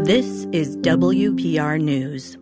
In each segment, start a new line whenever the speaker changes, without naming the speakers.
This is WPR News.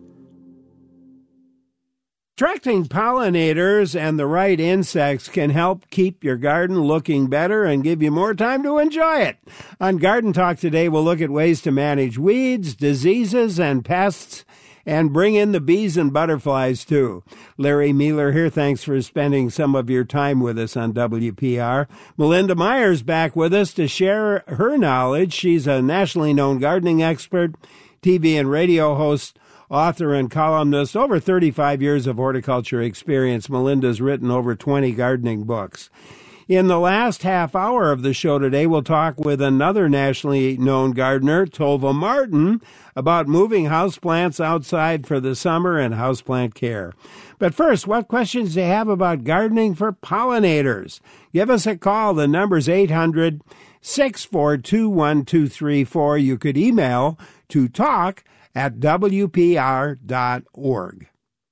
Attracting pollinators and the right insects can help keep your garden looking better and give you more time to enjoy it. On Garden Talk today, we'll look at ways to manage weeds, diseases, and pests, and bring in the bees and butterflies, too. Larry Mueller here. Thanks for spending some of your time with us on WPR. Melinda Myers back with us to share her knowledge. She's a nationally known gardening expert, TV and radio host, author and columnist, over 35 years of horticulture experience. Melinda's written over 20 gardening books. In the last half hour of the show today, we'll talk with another nationally known gardener, Tova Martin, about moving houseplants outside for the summer and houseplant care. But first, what questions do you have about gardening for pollinators? Give us a call. The number's 800-642-1234. You could email to talk@wpr.org.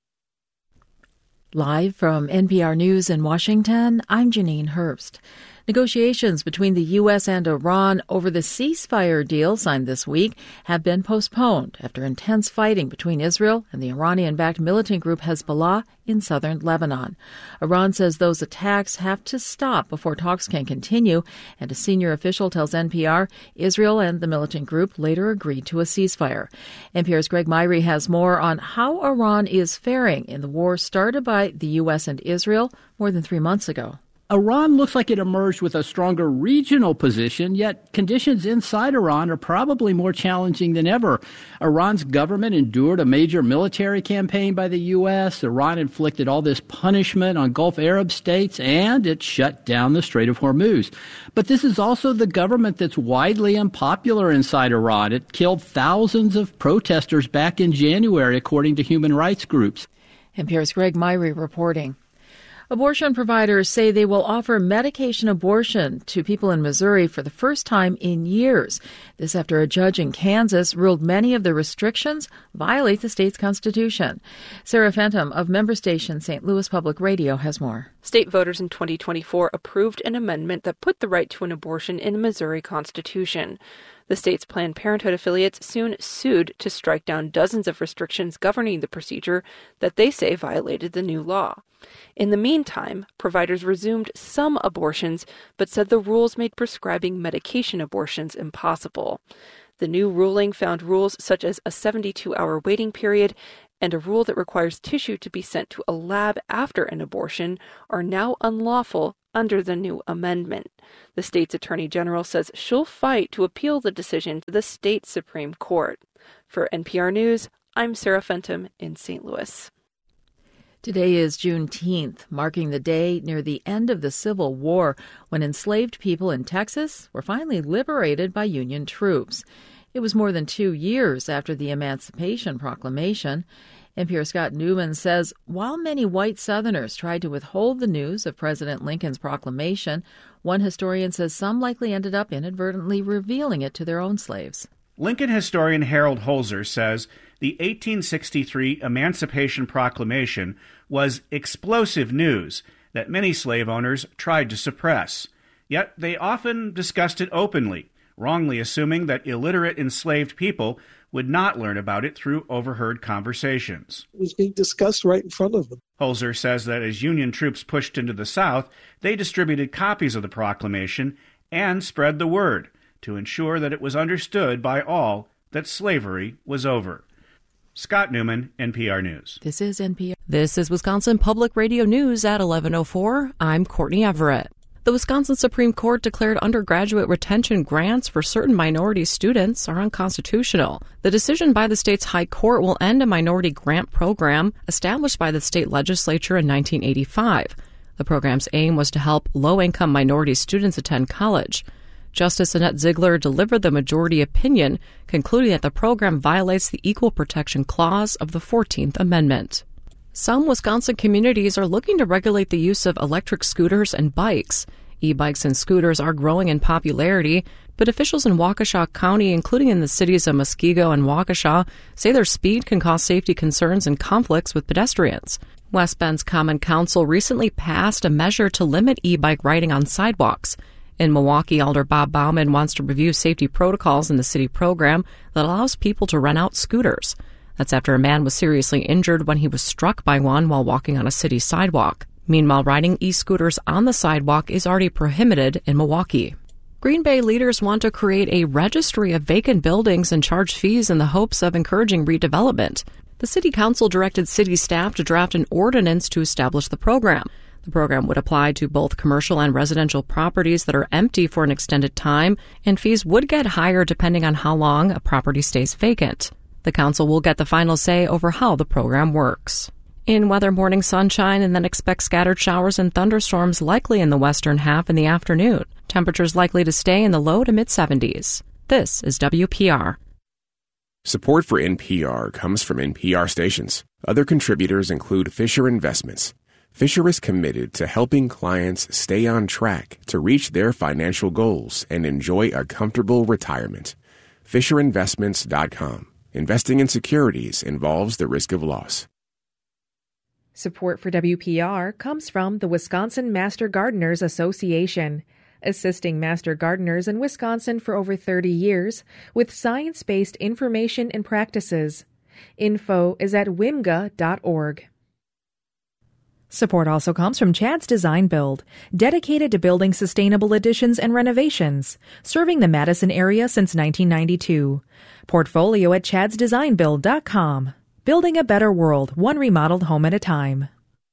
Live from NPR News in Washington, I'm Janine Herbst. Negotiations between the U.S. and Iran over the ceasefire deal signed this week have been postponed after intense fighting between Israel and the Iranian-backed militant group Hezbollah in southern Lebanon. Iran says those attacks have to stop before talks can continue, and a senior official tells NPR Israel and the militant group later agreed to a ceasefire. NPR's Greg Myrie has more on how Iran is faring in the war started by the U.S. and Israel more than 3 months ago.
Iran looks like it emerged with a stronger regional position, yet conditions inside Iran are probably more challenging than ever. Iran's government endured a major military campaign by the U.S. Iran inflicted all this punishment on Gulf Arab states, and it shut down the Strait of Hormuz. But this is also the government that's widely unpopular inside Iran. It killed thousands of protesters back in January, according to human rights groups.
NPR's Greg Myrie reporting. Abortion providers say they will offer medication abortion to people in Missouri for the first time in years. This after a judge in Kansas ruled many of the restrictions violate the state's constitution. Sarah Fenton of member station St. Louis Public Radio has more.
State voters in 2024 approved an amendment that put the right to an abortion in the Missouri Constitution. The state's Planned Parenthood affiliates soon sued to strike down dozens of restrictions governing the procedure that they say violated the new law. In the meantime, providers resumed some abortions, but said the rules made prescribing medication abortions impossible. The new ruling found rules such as a 72-hour waiting period and a rule that requires tissue to be sent to a lab after an abortion are now unlawful under the new amendment. The state's attorney general says she'll fight to appeal the decision to the state Supreme Court. For NPR News, I'm Sarah Fenton in St. Louis.
Today is Juneteenth, marking the day near the end of the Civil War when enslaved people in Texas were finally liberated by Union troops. It was more than 2 years after the Emancipation Proclamation. NPR's Scott Newman says while many white Southerners tried to withhold the news of President Lincoln's proclamation, one historian says some likely ended up inadvertently revealing it to their own slaves.
Lincoln historian Harold Holzer says the 1863 Emancipation Proclamation was explosive news that many slave owners tried to suppress. Yet they often discussed it openly, wrongly assuming that illiterate enslaved people would not learn about it through overheard conversations.
It was being discussed right in front of them.
Holzer says that as Union troops pushed into the South, they distributed copies of the proclamation and spread the word to ensure that it was understood by all that slavery was over. Scott Newman, NPR News.
This is NPR.
This is Wisconsin Public Radio News at 11:04. I'm Courtney Everett. The Wisconsin Supreme Court declared undergraduate retention grants for certain minority students are unconstitutional. The decision by the state's high court will end a minority grant program established by the state legislature in 1985. The program's aim was to help low-income minority students attend college. Justice Annette Ziegler delivered the majority opinion, concluding that the program violates the Equal Protection Clause of the 14th Amendment. Some Wisconsin communities are looking to regulate the use of electric scooters and bikes. E-bikes and scooters are growing in popularity, but officials in Waukesha County, including in the cities of Muskego and Waukesha, say their speed can cause safety concerns and conflicts with pedestrians. West Bend's Common Council recently passed a measure to limit e-bike riding on sidewalks. In Milwaukee, Alder Bob Bauman wants to review safety protocols in the city program that allows people to rent out scooters. That's after a man was seriously injured when he was struck by one while walking on a city sidewalk. Meanwhile, riding e-scooters on the sidewalk is already prohibited in Milwaukee. Green Bay leaders want to create a registry of vacant buildings and charge fees in the hopes of encouraging redevelopment. The city council directed city staff to draft an ordinance to establish the program. The program would apply to both commercial and residential properties that are empty for an extended time, and fees would get higher depending on how long a property stays vacant. The council will get the final say over how the program works. In weather, morning sunshine, and then expect scattered showers and thunderstorms likely in the western half in the afternoon. Temperatures likely to stay in the low to mid-70s. This is WPR.
Support for NPR comes from NPR stations. Other contributors include Fisher Investments. Fisher is committed to helping clients stay on track to reach their financial goals and enjoy a comfortable retirement. FisherInvestments.com. Investing in securities involves the risk of loss.
Support for WPR comes from the Wisconsin Master Gardeners Association, assisting master gardeners in Wisconsin for over 30 years with science-based information and practices. Info is at wimga.org. Support also comes from Chad's Design Build, dedicated to building sustainable additions and renovations, serving the Madison area since 1992. Portfolio at chadsdesignbuild.com. Building a better world, one remodeled home at a time.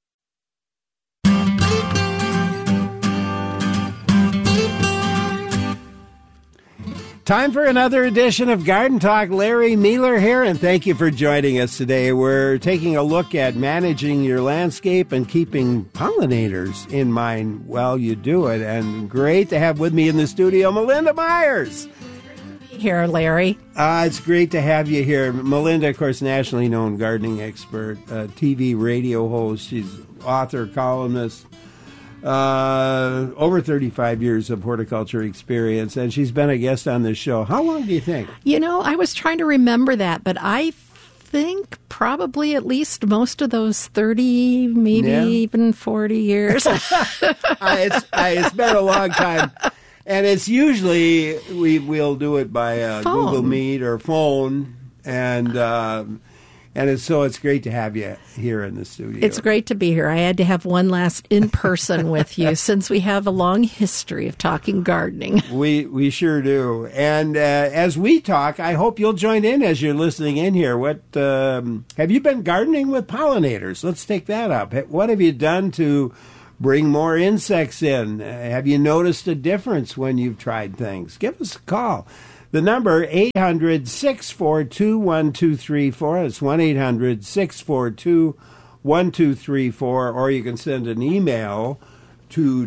Time for another edition of Garden Talk. Larry Mueller here, and thank you for joining us today. We're taking a look at managing your landscape and keeping pollinators in mind while you do it. And great to have with me in the studio Melinda Myers.
Here, Larry.
It's great to have you here. Melinda, of course, nationally known gardening expert, TV, radio host. She's author, columnist. Over 35 years of horticulture experience, and she's been a guest on this show. How long do you think?
You know, I was trying to remember that, but I think probably at least most of those 30, maybe even 40 years.
It's been a long time. And it's usually, we'll do it by Google Meet or phone, and it's great to have you here in the studio.
It's great to be here. I had to have one last in-person with you since we have a long history of talking gardening.
We sure do. And as we talk, I hope you'll join in as you're listening in here. What have you been gardening with pollinators? Let's take that up. What have you done to bring more insects in? Have you noticed a difference when you've tried things? Give us a call. The number, 800-642-1234. It's 1-800-642-1234. Or you can send an email to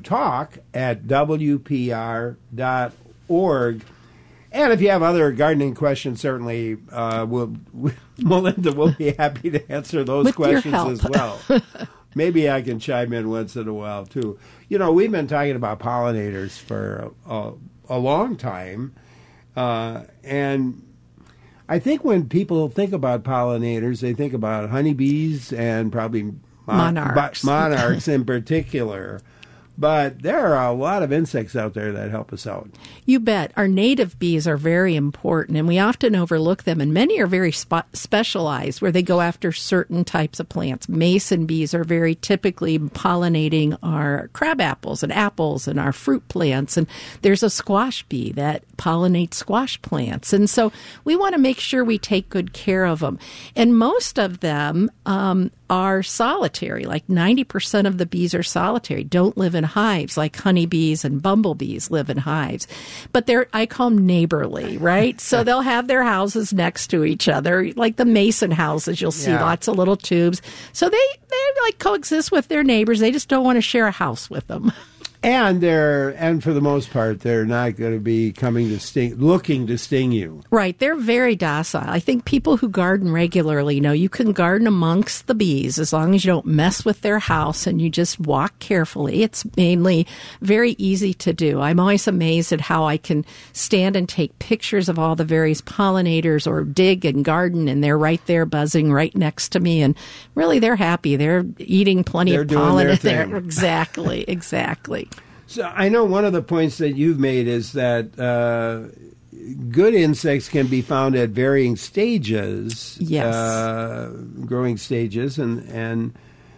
talk@wpr.org. And if you have other gardening questions, certainly Melinda will be happy to answer those
with
questions
your help.
as well. Maybe I can chime in once in a while, too. You know, we've been talking about pollinators for a long time. And I think when people think about pollinators, they think about honeybees and probably monarchs in particular. But there are a lot of insects out there that help us out.
You bet. Our native bees are very important, and we often overlook them, and many are very specialized, where they go after certain types of plants. Mason bees are very typically pollinating our crab apples and our fruit plants, and there's a squash bee that pollinates squash plants. And so we want to make sure we take good care of them. And most of them are solitary. Like 90% of the bees are solitary, don't live in hives like honeybees and bumblebees live in hives. But I call them neighborly, right? So they'll have their houses next to each other, like the mason houses. You'll see lots of little tubes. So they like coexist with their neighbors. They just don't want to share a house with them.
And for the most part, they're not going to be looking to sting you.
Right. They're very docile. I think people who garden regularly know you can garden amongst the bees as long as you don't mess with their house and you just walk carefully. It's mainly very easy to do. I'm always amazed at how I can stand and take pictures of all the various pollinators or dig and garden, and they're right there buzzing right next to me. And really, they're happy. They're eating plenty of pollen.
They're doing their thing.
Exactly.
So I know one of the points that you've made is that good insects can be found at varying stages,
yes,
growing stages, and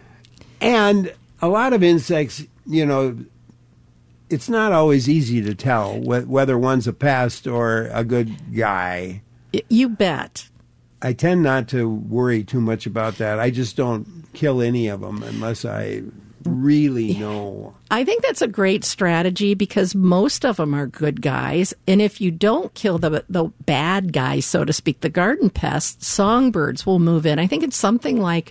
a lot of insects, it's not always easy to tell whether one's a pest or a good guy.
You bet.
I tend not to worry too much about that. I just don't kill any of them unless I really know.
I think that's a great strategy because most of them are good guys. And if you don't kill the bad guys, so to speak, the garden pests, songbirds will move in. I think it's something like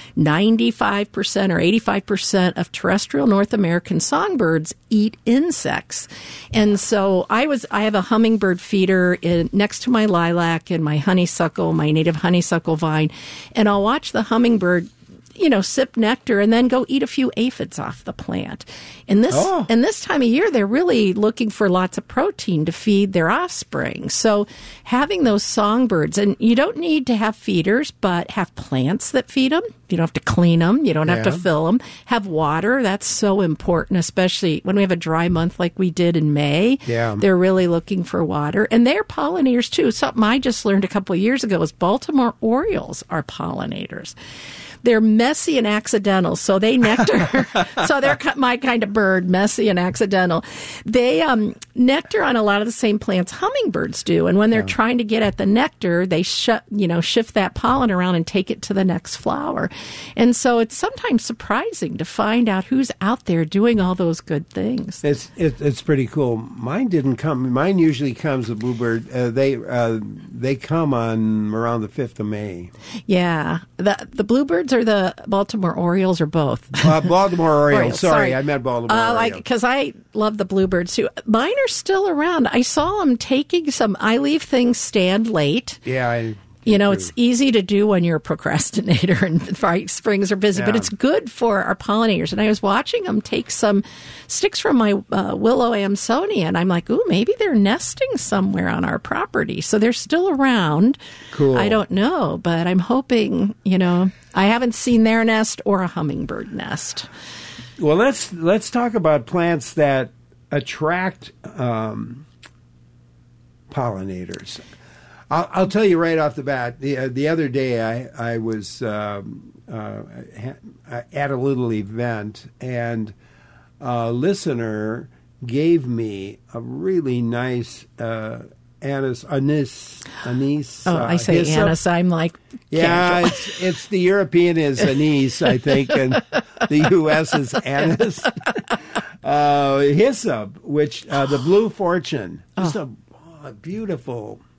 95% or 85% of terrestrial North American songbirds eat insects. And so I have a hummingbird feeder next to my lilac and my honeysuckle, my native honeysuckle vine, and I'll watch the hummingbird sip nectar and then go eat a few aphids off the plant. And this time of year, they're really looking for lots of protein to feed their offspring. So having those songbirds, and you don't need to have feeders, but have plants that feed them. You don't have to clean them. You don't have to fill them. Have water. That's so important, especially when we have a dry month like we did in May.
Yeah.
They're really looking for water. And they're pollinators, too. Something I just learned a couple of years ago is Baltimore Orioles are pollinators. They're messy and accidental, so they nectar. So they're my kind of bird, messy and accidental. They nectar on a lot of the same plants hummingbirds do. And when they're trying to get at the nectar, they shift that pollen around and take it to the next flower. And so it's sometimes surprising to find out who's out there doing all those good things.
It's pretty cool. Mine didn't come. Mine usually comes, the bluebird. They come on around the 5th of May.
Yeah. The bluebirds or the Baltimore Orioles or both?
Baltimore Orioles. Sorry, I meant Baltimore Orioles.
Because I love the bluebirds too. Mine are still around. I saw them taking some. I leave things stand late.
Yeah,
it's easy to do when you're a procrastinator and springs are busy, but it's good for our pollinators. And I was watching them take some sticks from my willow Amsonia, and I'm like, ooh, maybe they're nesting somewhere on our property. So they're still around.
Cool.
I don't know, but I'm hoping, I haven't seen their nest or a hummingbird nest.
Well, let's talk about plants that attract pollinators. I'll tell you right off the bat. The other day, I was at a little event, and a listener gave me a really nice anise.
I say
hyssop.
anise. I'm like,
yeah, it's the European is anise, I think, and the U.S. is anise. Hyssop, which the Blue Fortune, just a beautiful